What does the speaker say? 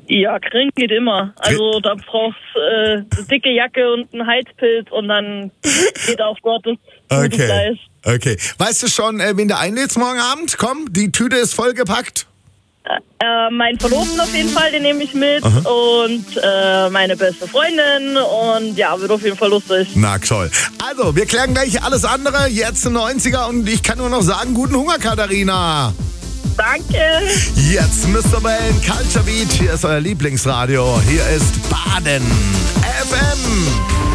Ja, Grillen geht immer. Also da brauchst eine dicke Jacke und einen Heizpilz und dann geht auf Gottes gutes Fleisch. Okay. Weißt du schon, wen du einlädst morgen Abend? Komm, die Tüte ist vollgepackt. Mein Verlobten auf jeden Fall, den nehme ich mit. Aha. Und meine beste Freundin. Und ja, wird auf jeden Fall lustig. Na toll. Also, wir klären gleich alles andere. Jetzt 90er und ich kann nur noch sagen, guten Hunger, Katharina. Danke. Jetzt Mr. Bell, Culture Beat. Hier ist euer Lieblingsradio. Hier ist Baden FM.